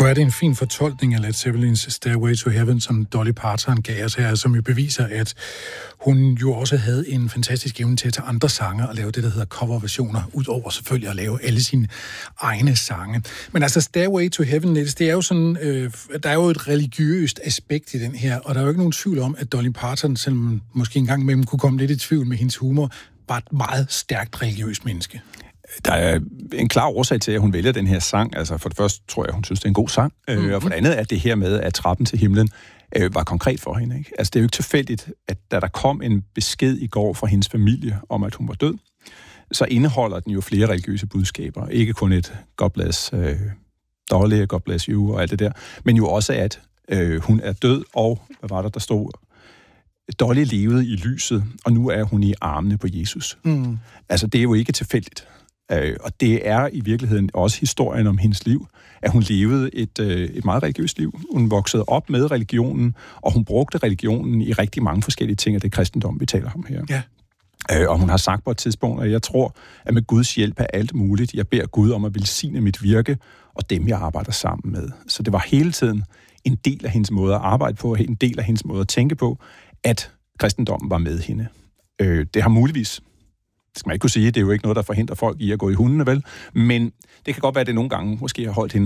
Nu er det en fin fortolkning af Led Zeppelins Stairway to Heaven, som Dolly Parton gav os her, som jo beviser, at hun jo også havde en fantastisk evne til at tage andre sange og lave det, der hedder coverversioner, udover selvfølgelig at lave alle sine egne sange. Men altså Stairway to Heaven, det er jo sådan, der er jo et religiøst aspekt i den her, og der er jo ikke nogen tvivl om, at Dolly Parton, selvom måske en gang imellem kunne komme lidt i tvivl med hendes humor, var et meget stærkt religiøst menneske. Der er en klar årsag til, at hun vælger den her sang. Altså for det første tror jeg, hun synes, det er en god sang. Og for det andet er det her med, at trappen til himlen var konkret for hende. Ikke? Altså det er jo ikke tilfældigt, at da der kom en besked i går fra hendes familie om, at hun var død, så indeholder den jo flere religiøse budskaber. Ikke kun et God bless Dolly, God bless you og alt det der, men jo også, at hun er død, og hvad var der stod? Dolly levede i lyset, og nu er hun i armene på Jesus. Altså det er jo ikke tilfældigt. Og det er i virkeligheden også historien om hendes liv, at hun levede et meget religiøst liv. Hun voksede op med religionen, og hun brugte religionen i rigtig mange forskellige ting af det kristendom, vi taler om her. Ja. Og hun har sagt på et tidspunkt, at jeg tror, at med Guds hjælp er alt muligt. Jeg beder Gud om at velsigne mit virke, og dem, jeg arbejder sammen med. Så det var hele tiden en del af hendes måde at arbejde på, en del af hendes måde at tænke på, at kristendommen var med hende. Det har muligvis, det skal man ikke kunne sige, det er jo ikke noget, der forhindrer folk i at gå i hundene, vel? Men det kan godt være, at det nogle gange måske har holdt hende